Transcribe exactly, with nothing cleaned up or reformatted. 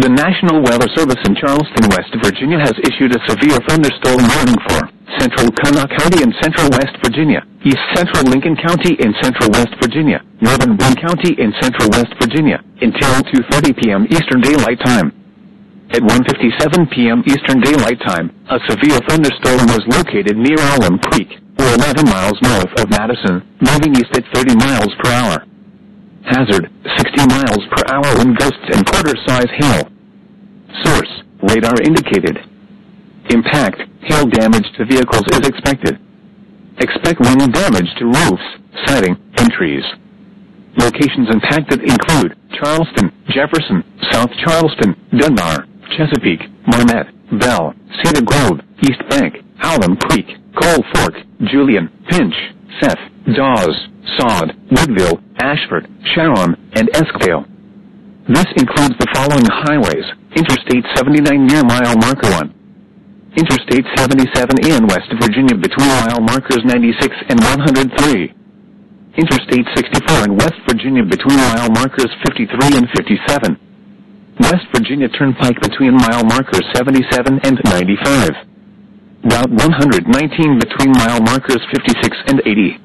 The National Weather Service in Charleston, West Virginia has issued a severe thunderstorm warning for central Kanawha County in central West Virginia, east central Lincoln County in central West Virginia, northern Boone County in central West Virginia, until two thirty p m Eastern Daylight Time. At one fifty-seven p m Eastern Daylight Time, a severe thunderstorm was located near Alum Creek, or eleven miles north of Madison, moving east at thirty miles per hour. Hazard, sixty miles per hour wind gusts and quarter-size hail. Source, radar indicated. Impact, hail damage to vehicles is expected. Expect wind damage to roofs, siding, and trees. Locations impacted include Charleston, Jefferson, South Charleston, Dunbar, Chesapeake, Marmet, Bell, Cedar Grove, East Bank, Alum Creek, Coal Fork, Julian, Pinch, Seth, Dawes, Sod, Woodville, Ashford, Sharon, and Eskdale. This includes the following highways: Interstate seventy-nine near mile marker one. Interstate seventy-seven in West Virginia between mile markers ninety-six and one hundred three. Interstate sixty-four in West Virginia between mile markers fifty-three and fifty-seven. West Virginia Turnpike between mile markers seventy-seven and ninety-five. Route one hundred nineteen between mile markers fifty-six and eighty.